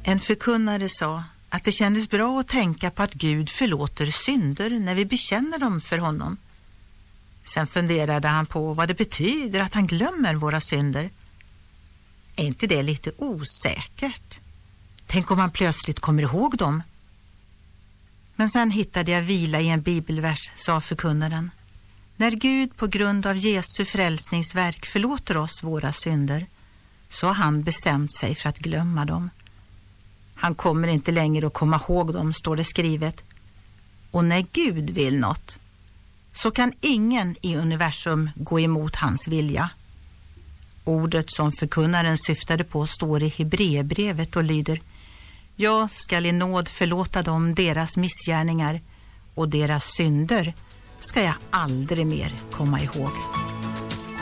En förkunnare sa att det kändes bra att tänka på att Gud förlåter synder när vi bekänner dem för honom. Sen funderade han på vad det betyder att han glömmer våra synder. Är inte det lite osäkert? Tänk om man plötsligt kommer ihåg dem. Men sen hittade jag vila i en bibelvers, sa förkunnaren. När Gud på grund av Jesu frälsningsverk förlåter oss våra synder, så har han bestämt sig för att glömma dem. Han kommer inte längre att komma ihåg dem, står det skrivet. Och när Gud vill något, så kan ingen i universum gå emot hans vilja. Ordet som förkunnaren syftade på står i Hebreerbrevet och lyder: Jag skall i nåd förlåta dem deras missgärningar, och deras synder ska jag aldrig mer komma ihåg.